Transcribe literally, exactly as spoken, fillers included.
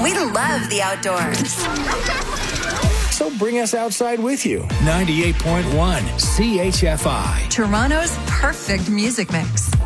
We love the outdoors. So bring us outside with you. ninety-eight point one C H F I. Toronto's perfect music mix.